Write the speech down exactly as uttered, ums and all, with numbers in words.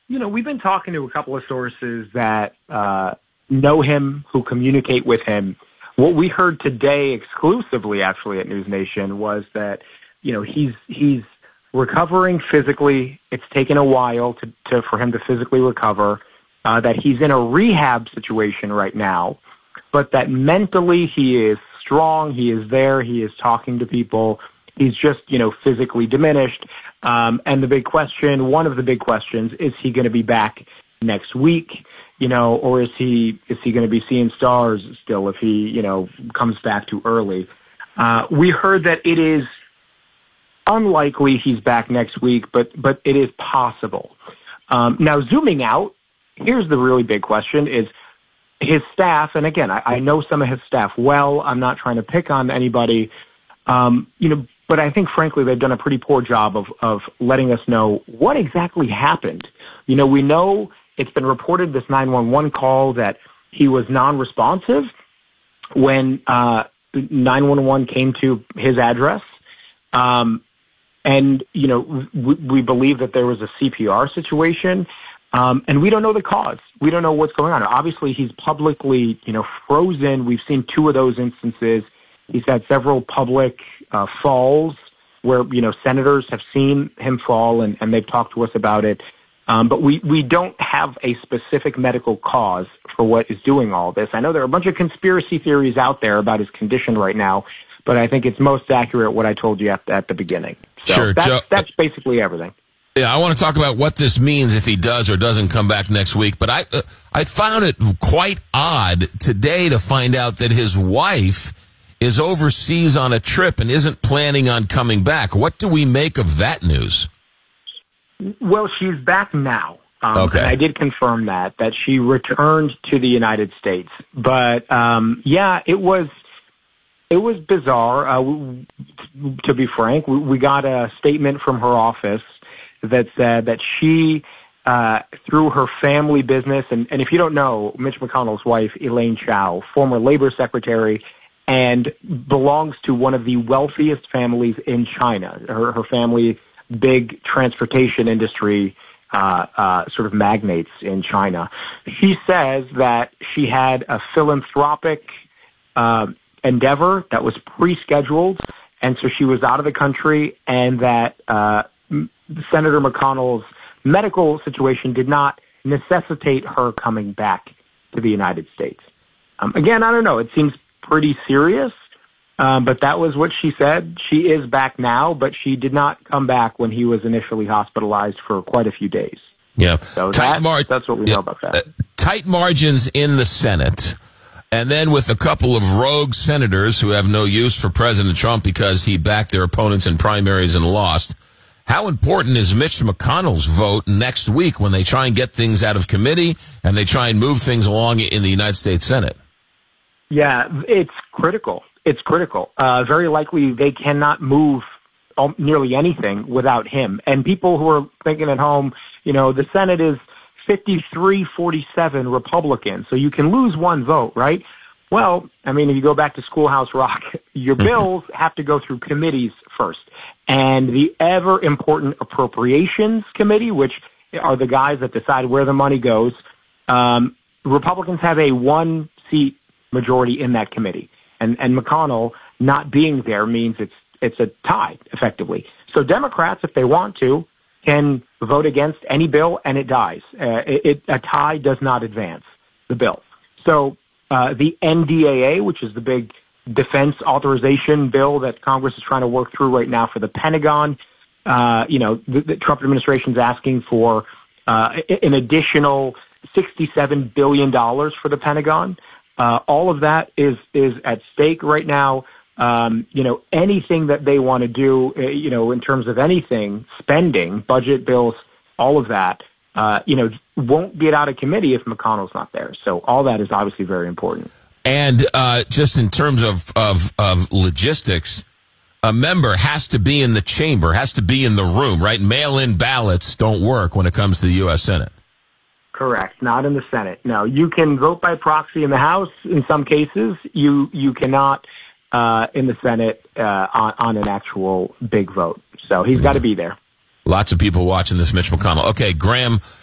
You know, we've been talking to a couple of sources that uh, know him, who communicate with him. What we heard today exclusively, actually, at News Nation was that, you know, he's he's recovering physically. It's taken a while to, to for him to physically recover, uh, that he's in a rehab situation right now, but that mentally he is strong, he is there, he is talking to people. He's just, you know, physically diminished. Um, and the big question, one of the big questions, is he going to be back next week, you know, or is he is he going to be seeing stars still if he, you know, comes back too early? Uh, we heard that it is unlikely he's back next week, but but it is possible. Um, now, zooming out, here's the really big question: is his staff, and again, I, I know some of his staff well. I'm not trying to pick on anybody, um, you know. But I think, frankly, they've done a pretty poor job of, of letting us know what exactly happened. You know, we know it's been reported, this nine one one call, that he was non-responsive when uh, nine one one came to his address. Um, and, you know, we, we believe that there was a C P R situation. Um, and we don't know the cause. We don't know what's going on. Obviously, he's publicly, you know, frozen. We've seen two of those instances. He's had several public uh, falls where, you know, senators have seen him fall, and, and they've talked to us about it. Um, but we, we don't have a specific medical cause for what is doing all this. I know there are a bunch of conspiracy theories out there about his condition right now, but I think it's most accurate what I told you at, at the beginning. So sure, that's, Joe, that's basically everything. Yeah, I want to talk about what this means if he does or doesn't come back next week. But I, uh, I found it quite odd today to find out that his wife is overseas on a trip and isn't planning on coming back. What do we make of that news? Well, she's back now. Um, okay. And I did confirm that, that she returned to the United States. But, um, yeah, it was, it was bizarre. Uh, to be frank, we, we got a statement from her office that said that she, uh, through her family business, and, and if you don't know, Mitch McConnell's wife, Elaine Chao, former labor secretary, and belongs to one of the wealthiest families in China. Her, her family, big transportation industry, uh, uh, sort of magnates in China. She says that she had a philanthropic uh, endeavor that was pre-scheduled, and so she was out of the country, and that uh, Senator McConnell's medical situation did not necessitate her coming back to the United States. Um, again, I don't know. It seems pretty serious, um, but that was what she said. She is back now, but she did not come back when he was initially hospitalized for quite a few days. Yeah, so tight that, mar- that's what we yeah. know about that. Uh, tight margins in the Senate, and then with a couple of rogue senators who have no use for President Trump because he backed their opponents in primaries and lost. How important is Mitch McConnell's vote next week when they try and get things out of committee and they try and move things along in the United States Senate? Yeah, it's critical. It's critical. Uh, very likely they cannot move nearly anything without him. And people who are thinking at home, you know, the Senate is fifty-three forty-seven Republican, so you can lose one vote, right? Well, I mean, if you go back to Schoolhouse Rock, your bills have to go through committees first. And the ever-important Appropriations Committee, which are the guys that decide where the money goes, um, Republicans have a one-seat majority in that committee. And, and McConnell not being there means it's it's a tie, effectively. So Democrats, if they want to, can vote against any bill and it dies. Uh, it, it, a tie does not advance the bill. So uh, the N D A A, which is the big defense authorization bill that Congress is trying to work through right now for the Pentagon, uh, you know, the, the Trump administration is asking for uh, an additional sixty-seven billion dollars for the Pentagon. Uh, all of that is, is at stake right now. Um, you know, anything that they want to do, uh, you know, in terms of anything, spending, budget bills, all of that, uh, you know, won't get out of committee if McConnell's not there. So all that is obviously very important. And uh, just in terms of, of, of logistics, a member has to be in the chamber, has to be in the room, right? Mail-in ballots don't work when it comes to the U S Senate. Correct. Not in the Senate. No, you can vote by proxy in the House in some cases. You you cannot uh, in the Senate uh, on, on an actual big vote. So he's got to be there. Lots of people watching this, Mitch McConnell. Okay, Graham,